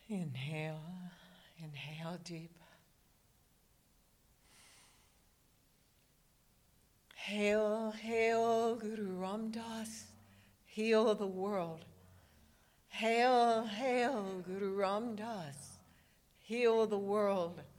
Inhale, inhale deep. Hail, hail, Guru Ramdas, heal the world. Hail, hail, Guru Ramdas, heal the world.